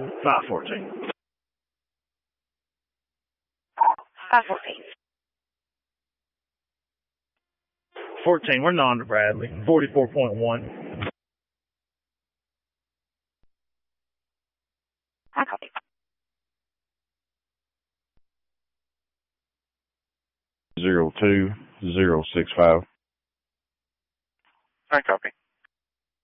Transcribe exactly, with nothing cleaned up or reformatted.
five fourteen. five fourteen. fourteen, we're non to Bradley. forty-four point one. I copy. Zero two zero six five. I copy.